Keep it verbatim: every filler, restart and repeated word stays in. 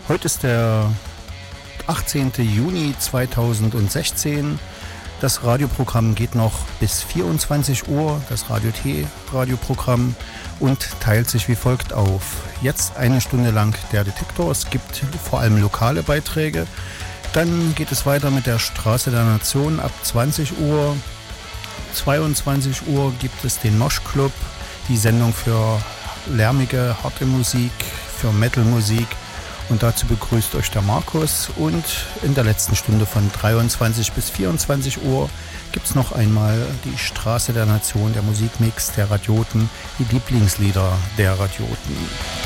Heute ist der achtzehnte Juni zweitausendsechzehn. Das Radioprogramm geht noch bis vierundzwanzig Uhr, das Radio T Radioprogramm, und teilt sich wie folgt auf. Jetzt eine Stunde lang der Detektor. Es gibt vor allem lokale Beiträge. Dann geht es weiter mit der Straße der Nation ab zwanzig Uhr. zweiundzwanzig Uhr gibt es den Mosch Club, die Sendung für lärmige, harte Musik, für Metal-Musik. Und dazu begrüßt euch der Markus. Und in der letzten Stunde von dreiundzwanzig bis vierundzwanzig Uhr gibt es noch einmal die Straße der Nation, der Musikmix der Radioten, die Lieblingslieder der Radioten.